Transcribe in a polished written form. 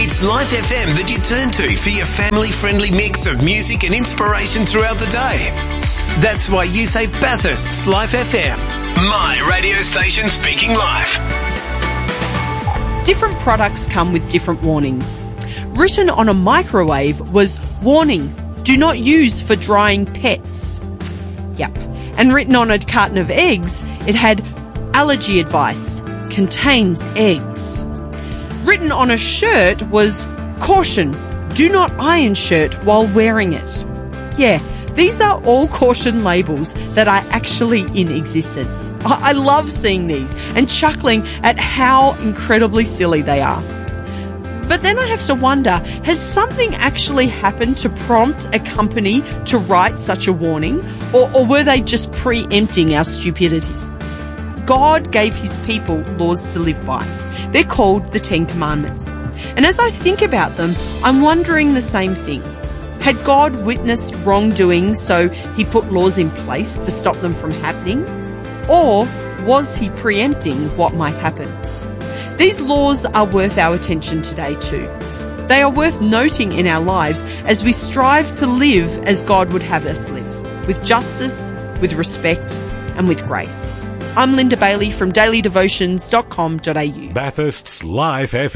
It's Life FM that you turn to for your family-friendly mix of music and inspiration throughout the day. That's why you say Bathurst's Life FM. My radio station speaking life. Different products come with different warnings. Written on a microwave was, "Warning, do not use for drying pets." Yep. And written on a carton of eggs, it had, "Allergy advice, contains eggs." Written on a shirt was, "Caution, do not iron shirt while wearing it." Yeah, these are all caution labels that are actually in existence. I love seeing these and chuckling at how incredibly silly they are. But then I have to wonder, has something actually happened to prompt a company to write such a warning, or were they just preempting our stupidity? God gave his people laws to live by. They're called the Ten Commandments. And as I think about them, I'm wondering the same thing. Had God witnessed wrongdoing, so he put laws in place to stop them from happening? Or was he preempting what might happen? These laws are worth our attention today too. They are worth noting in our lives as we strive to live as God would have us live, with justice, with respect, and with grace. I'm Linda Bailey from dailydevotions.com.au. Bathurst's Life FM.